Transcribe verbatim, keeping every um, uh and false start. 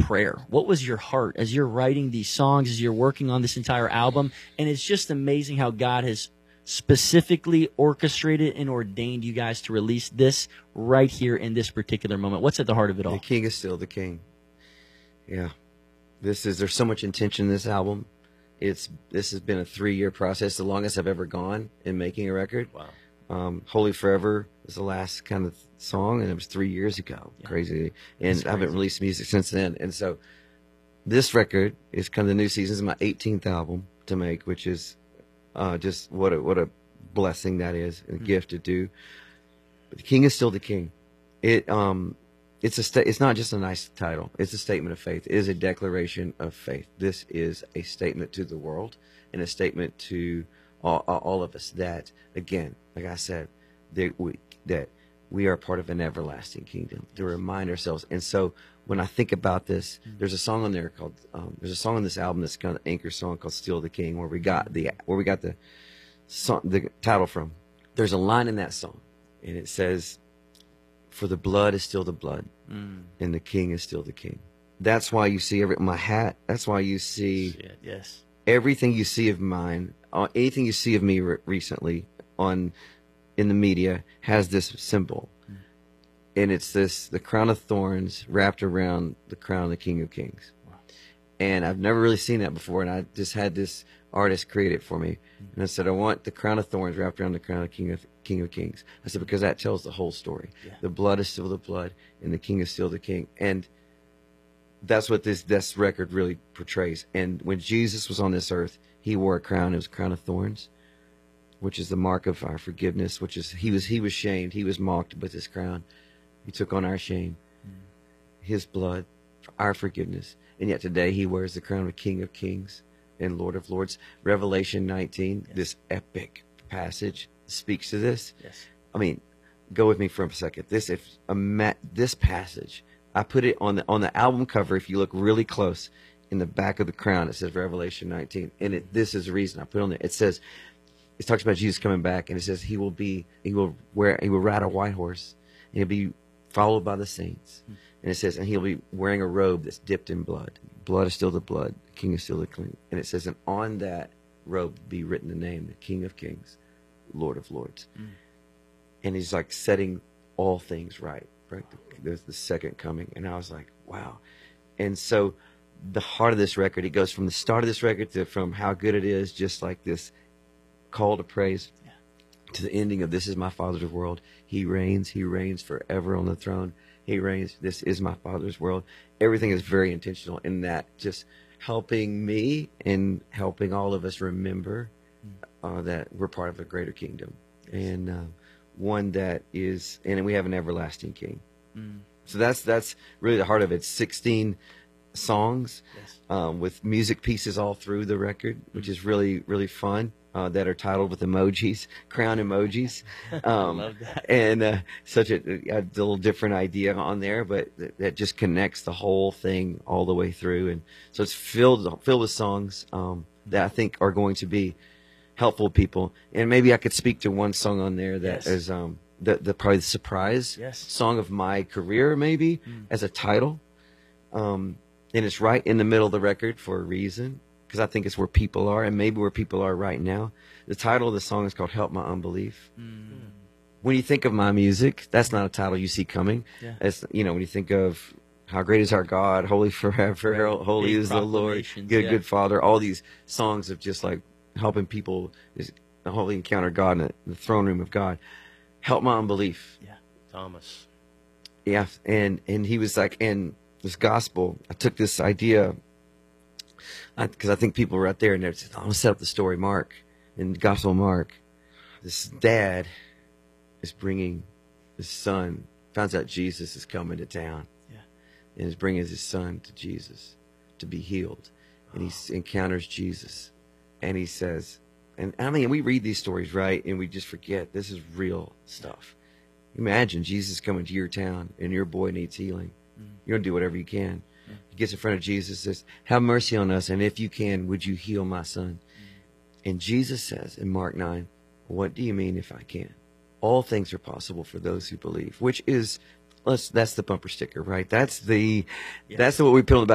prayer? What was your heart as you're writing these songs, as you're working on this entire album? And it's just amazing how God has specifically orchestrated and ordained you guys to release this right here in this particular moment. What's at the heart of it all? The King is still the King. Yeah. This is, there's so much intention in this album. It's, this has been a three-year process, the longest I've ever gone in making a record. Wow. Um, Holy Forever was the last kind of song, and it was three years ago. Yeah. Crazy. And I haven't released music since then. And so this record is kind of the new season. This is my eighteenth album to make, which is uh, just what a, what a blessing that is, and a mm-hmm. gift to do. But the King is still the King. It um, it's a sta- it's not just a nice title. It's a statement of faith. It is a declaration of faith. This is a statement to the world and a statement to all, all of us that, again, like I said, that we, that we are part of an everlasting kingdom, to remind ourselves. And so when I think about this, there's a song on there called, um, there's a song on this album that's kind of an anchor song called Still the King, where we got the, where we got the song, the title from. There's a line in that song, and it says, "For the blood is still the blood, mm. and the King is still the King." That's why you see every, my hat. That's why you see Shit, yes. everything you see of mine, uh, anything you see of me re- recently on, in the media has this symbol. Mm. And it's this, the crown of thorns wrapped around the crown of the King of Kings. Wow. And I've never really seen that before. And I just had this artist create it for me. Mm. And I said, I want the crown of thorns wrapped around the crown of the King of, King of Kings. I said, because that tells the whole story. Yeah. The blood is still the blood, and the King is still the King. And that's what this, this record really portrays. And when Jesus was on this earth, he wore a crown. It was a crown of thorns, which is the mark of our forgiveness, which is, he was, he was shamed. He was mocked with his crown. He took on our shame, mm. his blood, for our forgiveness. And yet today he wears the crown of King of Kings and Lord of Lords. Revelation nineteen, yes. This epic passage speaks to this. Yes. I mean, go with me for a second. This, if a ma- this passage, I put it on the, on the album cover. If you look really close in the back of the crown, it says Revelation nineteen. And it, this is the reason I put it on there. It says, it talks about Jesus coming back, and it says he will be, he will wear, he will ride a white horse, and he'll be followed by the saints. Mm. And it says, and he'll be wearing a robe that's dipped in blood. Blood is still the blood. The King is still the King. And it says, and on that robe be written the name, the King of Kings, Lord of Lords. Mm. And he's like setting all things right, right? There's the second coming. And I was like, wow. And so the heart of this record, it goes from the start of this record to from how good it is, just like this call to praise, yeah. to the ending of this is my Father's world. He reigns. He reigns forever on the throne. He reigns. This is my Father's world. Everything is very intentional in that, just helping me and helping all of us remember uh, that we're part of a greater kingdom, and uh, one that is, and we have an everlasting King. Mm. So that's that's really the heart of it. sixteen songs, yes. um, with music pieces all through the record, which is really, really fun, uh, that are titled with emojis, crown emojis. Um, I love that. And uh, such a, a little different idea on there, but th- that just connects the whole thing all the way through. And so it's filled, filled with songs um, that I think are going to be helpful to people. And maybe I could speak to one song on there that yes. is um, the, the probably the surprise yes. song of my career, maybe, mm. as a title. Um, and it's right in the middle of the record for a reason, because I think it's where people are, and maybe where people are right now. The title of the song is called Help My Unbelief. Mm. When you think of my music, that's not a title you see coming. Yeah. It's, you know, when you think of How Great Is Our God, Holy Forever, right. Holy Big is the Lord, Good, yeah. Good Father, all these songs of just like helping people is holy encounter God in the, the throne room of God. Help my unbelief. Yeah, Thomas. Yeah, and, and he was like, and this gospel, I took this idea, because I, I think people were out there and they said, I'm going to set up the story, Mark, in the Gospel of Mark. This dad is bringing his son, finds out Jesus is coming to town, yeah. and is bringing his son to Jesus to be healed. And oh. he encounters Jesus, and he says, and I mean, we read these stories, right, and we just forget this is real stuff. Imagine Jesus coming to your town, and your boy needs healing. You're going to do whatever you can. Yeah. He gets in front of Jesus, says, have mercy on us, and if you can, would you heal my son? Mm. And Jesus says in Mark nine, what do you mean if I can? All things are possible for those who believe, which is, let's, that's the bumper sticker, right? That's the, yeah. that's what we put on the back.